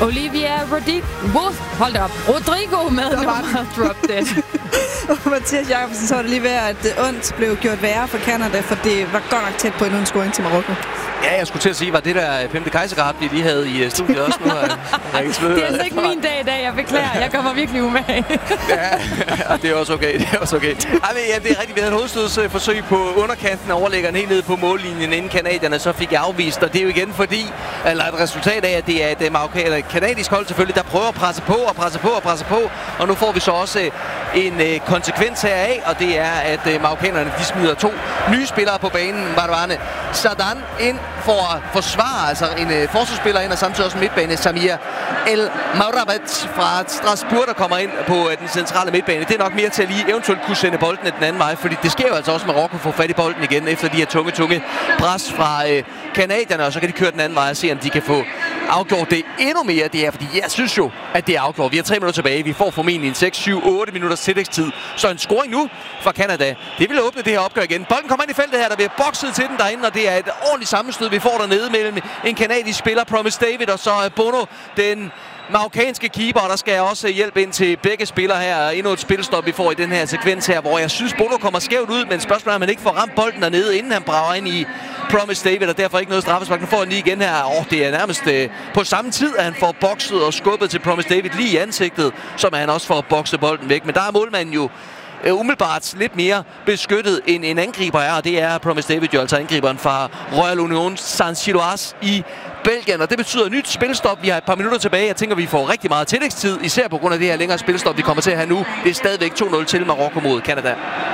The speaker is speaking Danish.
Olivia Rodrigo med nummer Drop Dead. Mathias Jacobsen, så var det lige ved, at ondt blev gjort værre for Canada, for det var godt nok tæt på en scoring til Marokko. Ja, jeg skulle til at sige, var det der 5. kejsergrab, vi lige havde i studiet også nu? Det er altså ikke min dag i dag, jeg beklager. Jeg kommer virkelig umage. Ja, det er også okay. Det er også okay. Ja, det er rigtigt. Vi havde et hovedstødsforsøg på underkanten og overlæggeren helt nede på mållinjen, inden kanadierne så fik afvist. Og det er jo igen fordi, eller et resultat af, at det er et kanadisk hold selvfølgelig, der prøver at presse på. Og nu får vi så også en konsekvens heraf, og det er, at marokkanerne de smider 2 nye spillere på banen. Barwane Sadan ind for at forsvare, altså en forsvarsspiller ind, og samtidig også en midtbane, Samir El Maurabat fra Strasbourg, der kommer ind på den centrale midtbane. Det er nok mere til at lige eventuelt kunne sende bolden den anden vej, fordi det sker jo altså også med Marokko få fat i bolden igen, efter de her tunge pres fra kanadierne, og så kan de køre den anden vej og se, om de kan få afgjort det endnu mere. Det er, fordi jeg synes jo, at det er afgjort. Vi har 3 minutter tilbage. Vi får formentlig en 6, 7, 8 minutters tillægstid. Så en scoring nu fra Canada. Det vil åbne det her opgør igen. Bolden kommer ind i feltet her. Der bliver bokset til den derinde, og det er et ordentligt sammenstød, vi får dernede mellem en kanadisk spiller, Promise David, og så Bono, den marokkanske keeper, og der skal jeg også hjælp ind til begge spillere her. Endnu et spilstop, vi får i den her sekvens her, hvor jeg synes, Bono kommer skævt ud, men spørgsmålet er, at man ikke får ramt bolden dernede, inden han brager ind i Promise David, og derfor ikke noget straffespark. Nu får han lige igen her. Det er nærmest på samme tid, at han får bokset og skubbet til Promise David lige i ansigtet, som han også får bokset bolden væk. Men der er målmanden jo umiddelbart lidt mere beskyttet end en angriber er, og det er Promise David jo, altså angriberen fra Royal Union Saint-Gilloise i Belgien, og det betyder nyt spilstop. Vi har et par minutter tilbage. Jeg tænker, vi får rigtig meget tillægstid, især på grund af det her længere spilstop, vi kommer til at have nu. Det er stadigvæk 2-0 til Marokko mod Canada.